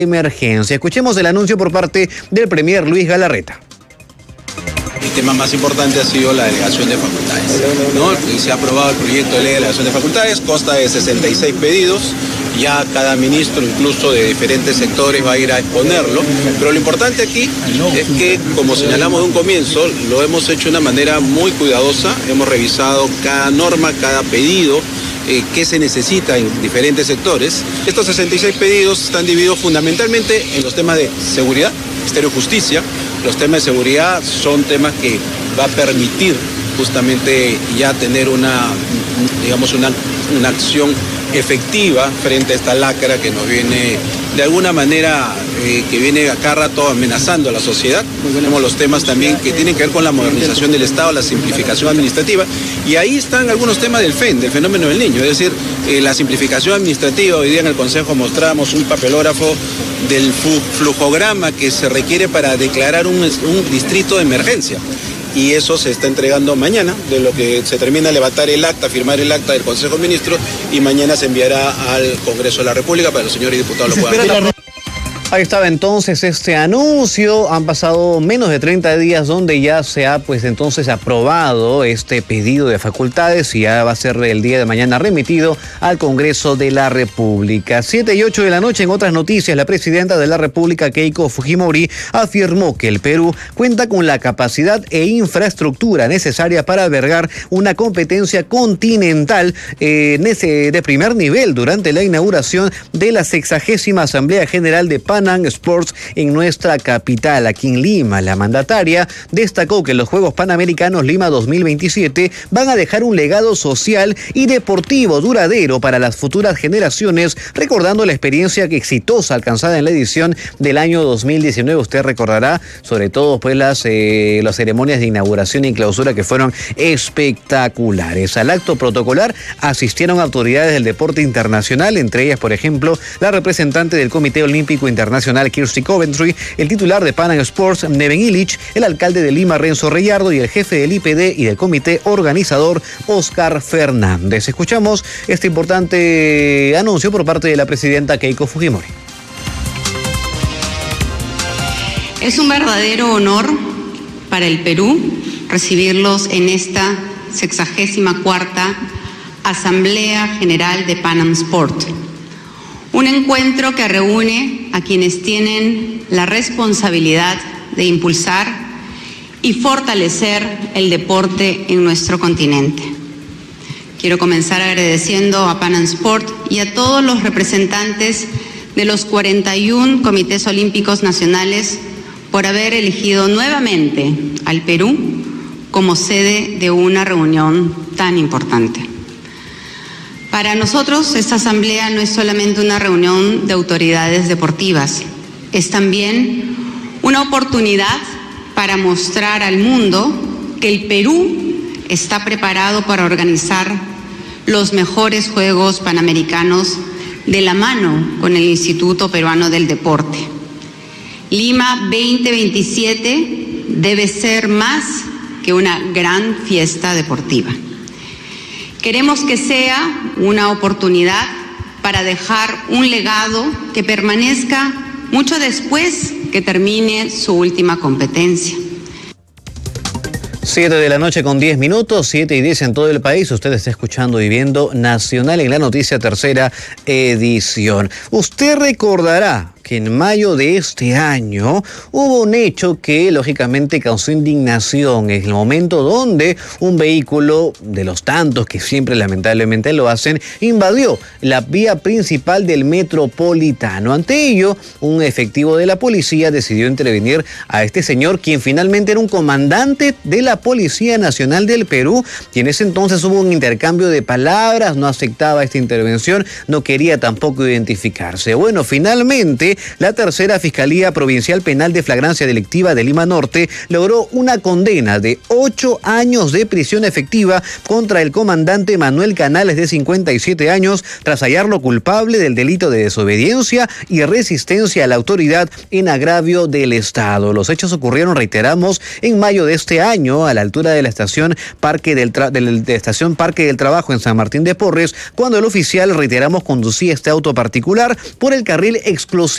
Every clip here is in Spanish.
emergencia. Escuchemos el anuncio por parte del Premier Luis Galarreta. El tema más importante ha sido la delegación de facultades, ¿no? Y se ha aprobado el proyecto de ley de delegación de facultades, consta de 66 pedidos, ya cada ministro, incluso de diferentes sectores, va a ir a exponerlo, pero lo importante aquí es que, como señalamos de un comienzo, lo hemos hecho de una manera muy cuidadosa, hemos revisado cada norma, cada pedido, qué se necesita en diferentes sectores. Estos 66 pedidos están divididos fundamentalmente en los temas de seguridad, Ministerio de Justicia. Los temas de seguridad son temas que va a permitir justamente ya tener una acción efectiva frente a esta lacra que nos viene de alguna manera, que viene a cada rato amenazando a la sociedad. Tenemos los temas también que tienen que ver con la modernización del Estado, la simplificación administrativa, y ahí están algunos temas del FEN, del fenómeno del niño, es decir, la simplificación administrativa. Hoy día en el Consejo mostramos un papelógrafo del flujograma que se requiere para declarar un distrito de emergencia. Y eso se está entregando mañana, de lo que se termina de levantar el acta, firmar el acta del Consejo de Ministros, y mañana se enviará al Congreso de la República para que los señores diputados lo puedan ver. Ahí estaba entonces este anuncio. Han pasado menos de 30 días donde ya se ha entonces aprobado este pedido de facultades y ya va a ser el día de mañana remitido al Congreso de la República. 7 y 8 de la noche. En otras noticias, la presidenta de la República, Keiko Fujimori, afirmó que el Perú cuenta con la capacidad e infraestructura necesaria para albergar una competencia continental de primer nivel durante la inauguración de la 60ª Asamblea General de Pan Am Sports en nuestra capital, aquí en Lima. La mandataria destacó que los Juegos Panamericanos Lima 2027 van a dejar un legado social y deportivo duradero para las futuras generaciones, recordando la experiencia exitosa alcanzada en la edición del año 2019. Usted recordará sobre todo las ceremonias de inauguración y clausura que fueron espectaculares. Al acto protocolar asistieron autoridades del deporte internacional, entre ellas, por ejemplo, la representante del Comité Olímpico Internacional, Kirsty Coventry, el titular de Pan Am Sports, Neven Illich, el alcalde de Lima, Renzo Reyardo, y el jefe del IPD y del comité organizador, Oscar Fernández. Escuchamos este importante anuncio por parte de la presidenta Keiko Fujimori. Es un verdadero honor para el Perú recibirlos en esta 64ª Asamblea General de Pan Am Sport. Un encuentro que reúne a quienes tienen la responsabilidad de impulsar y fortalecer el deporte en nuestro continente. Quiero comenzar agradeciendo a Pan Am Sport y a todos los representantes de los 41 comités olímpicos nacionales por haber elegido nuevamente al Perú como sede de una reunión tan importante. Para nosotros, esta asamblea no es solamente una reunión de autoridades deportivas, es también una oportunidad para mostrar al mundo que el Perú está preparado para organizar los mejores Juegos Panamericanos de la mano con el Instituto Peruano del Deporte. Lima 2027 debe ser más que una gran fiesta deportiva. Queremos que sea una oportunidad para dejar un legado que permanezca mucho después que termine su última competencia. 7 de la noche con 10 minutos, 7 y 10 en todo el país. Usted está escuchando y viendo Nacional en la Noticia, tercera edición. Usted recordará que en mayo de este año hubo un hecho que lógicamente causó indignación. En el momento donde un vehículo de los tantos que siempre lamentablemente lo hacen, invadió la vía principal del Metropolitano. Ante ello, un efectivo de la policía decidió intervenir a este señor, quien finalmente era un comandante de la Policía Nacional del Perú, y en ese entonces hubo un intercambio de palabras, no aceptaba esta intervención, no quería tampoco identificarse. Bueno, finalmente la tercera Fiscalía Provincial Penal de Flagrancia Delictiva de Lima Norte logró una condena de 8 años de prisión efectiva contra el comandante Manuel Canales, de 57 años, tras hallarlo culpable del delito de desobediencia y resistencia a la autoridad en agravio del Estado. Los hechos ocurrieron, reiteramos, en mayo de este año, a la altura de la estación Parque del Trabajo en San Martín de Porres, cuando el oficial, reiteramos, conducía este auto particular por el carril exclusivo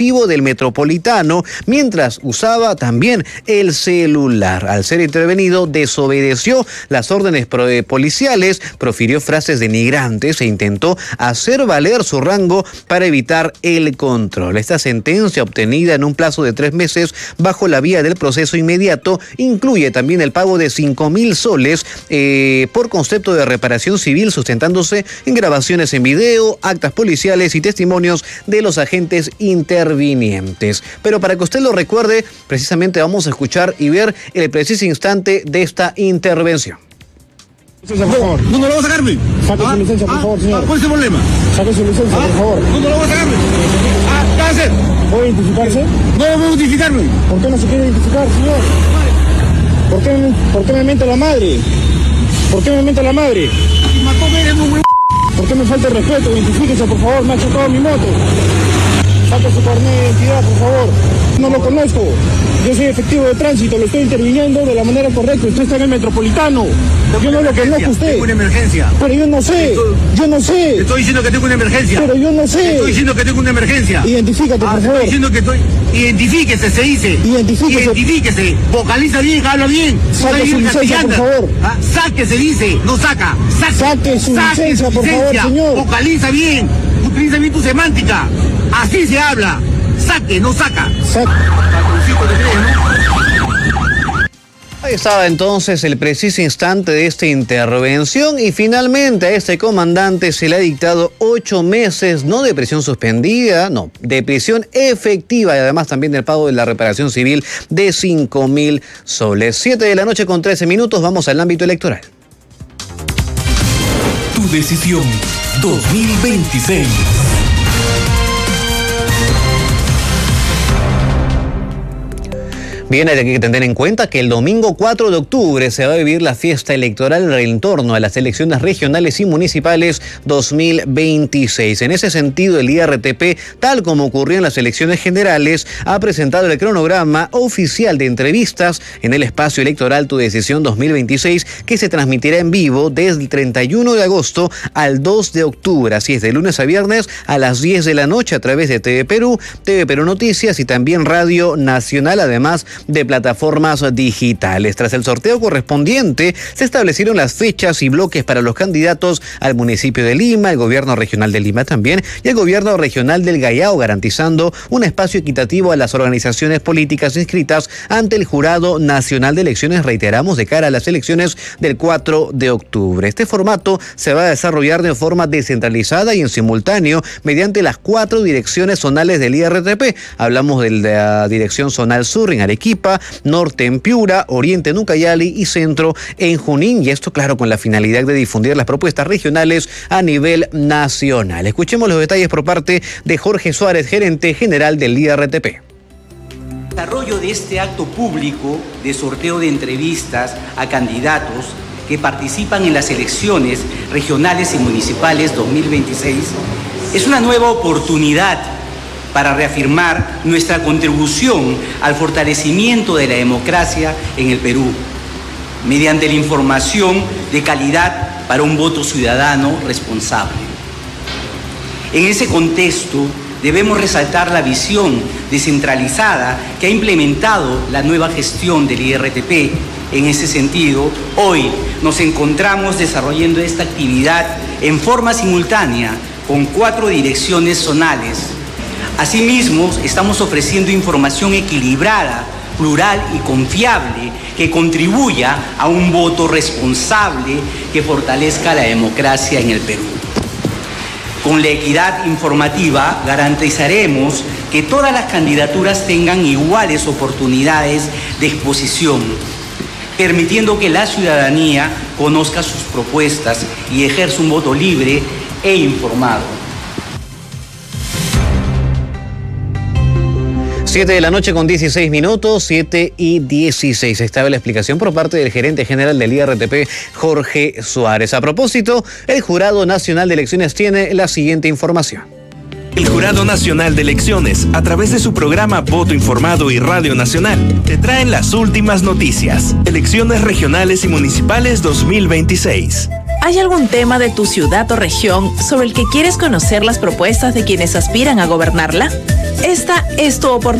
exclusivo del Metropolitano mientras usaba también el celular. Al ser intervenido, desobedeció las órdenes policiales, profirió frases denigrantes e intentó hacer valer su rango para evitar el control. Esta sentencia, obtenida en un plazo de 3 meses bajo la vía del proceso inmediato, incluye también el pago de 5.000 soles por concepto de reparación civil, sustentándose en grabaciones en video, actas policiales y testimonios de los agentes intervinientes. Pero para que usted lo recuerde, precisamente vamos a escuchar y ver el preciso instante de esta intervención. Licencia, por favor. ¿Dónde lo vas a sacarme? Saque su licencia, por favor, señor. ¿Cuál es el problema? Saque su licencia, por favor. ¿Dónde lo vas a sacarme? ¿Qué va a hacer? ¿Puede identificarse? No puedo identificarme. ¿Por qué no se quiere identificar, señor? ¿Por qué me miente la madre? ¿Por qué me miente la madre? ¿Por qué me falta el respeto? Identifíquese, por favor, me ha chocado mi moto. Saque su carnet de identidad, por favor. No lo conozco. Yo soy efectivo de tránsito, lo estoy interviniendo de la manera correcta. Usted está en el Metropolitano. Yo no lo conozco a usted. Tengo una emergencia. Pero yo no sé. Yo no sé. Te estoy diciendo que tengo una emergencia. Pero yo no sé. Te estoy diciendo que tengo una emergencia. Identifícate, por favor. Estoy diciendo que estoy... Identifíquese, se dice. Identifíquese. Vocaliza bien, habla bien. Saque su licencia, por favor. Saque, se dice. No saca. Saque su licencia, por favor, señor. Vocaliza bien. Utiliza bien tu semántica. Así se habla. Saque, no saca. Ahí estaba entonces el preciso instante de esta intervención y finalmente a este comandante se le ha dictado 8 meses, no de prisión suspendida, no, de prisión efectiva y además también del pago de la reparación civil de 5.000 soles. 7 de la noche con 13 minutos, vamos al ámbito electoral. Tu decisión 2026. Bien, hay que tener en cuenta que el domingo 4 de octubre se va a vivir la fiesta electoral en torno a las elecciones regionales y municipales 2026. En ese sentido, el IRTP, tal como ocurrió en las elecciones generales, ha presentado el cronograma oficial de entrevistas en el espacio electoral Tu Decisión 2026, que se transmitirá en vivo desde el 31 de agosto al 2 de octubre, así es, de lunes a viernes a las 10 de la noche a través de TV Perú Noticias y también Radio Nacional, además de plataformas digitales. Tras el sorteo correspondiente, se establecieron las fechas y bloques para los candidatos al municipio de Lima, el gobierno regional de Lima también, y el gobierno regional del Callao, garantizando un espacio equitativo a las organizaciones políticas inscritas ante el Jurado Nacional de Elecciones, reiteramos, de cara a las elecciones del 4 de octubre. Este formato se va a desarrollar de forma descentralizada y en simultáneo mediante las 4 direcciones zonales del IRTP. Hablamos de la Dirección Zonal Sur en Arequipa, Norte en Piura, Oriente en Ucayali y Centro en Junín, y esto claro con la finalidad de difundir las propuestas regionales a nivel nacional. Escuchemos los detalles por parte de Jorge Suárez, gerente general del IRTP. El desarrollo de este acto público de sorteo de entrevistas a candidatos que participan en las elecciones regionales y municipales 2026 es una nueva oportunidad para reafirmar nuestra contribución al fortalecimiento de la democracia en el Perú, mediante la información de calidad para un voto ciudadano responsable. En ese contexto, debemos resaltar la visión descentralizada que ha implementado la nueva gestión del IRTP. En ese sentido, hoy nos encontramos desarrollando esta actividad en forma simultánea con 4 direcciones zonales. Asimismo, estamos ofreciendo información equilibrada, plural y confiable que contribuya a un voto responsable que fortalezca la democracia en el Perú. Con la equidad informativa garantizaremos que todas las candidaturas tengan iguales oportunidades de exposición, permitiendo que la ciudadanía conozca sus propuestas y ejerza un voto libre e informado. 7 de la noche con 16 minutos, 7 y 16. Estaba la explicación por parte del gerente general del IRTP, Jorge Suárez. A propósito, el Jurado Nacional de Elecciones tiene la siguiente información. El Jurado Nacional de Elecciones, a través de su programa Voto Informado y Radio Nacional, te traen las últimas noticias. Elecciones regionales y municipales 2026. ¿Hay algún tema de tu ciudad o región sobre el que quieres conocer las propuestas de quienes aspiran a gobernarla? Esta es tu oportunidad.